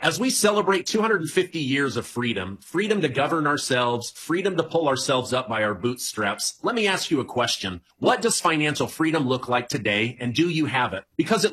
As we celebrate 250 years of freedom, freedom to govern ourselves, freedom to pull ourselves up by our bootstraps, let me ask you a question. What does financial freedom look like today, and do you have it? Because it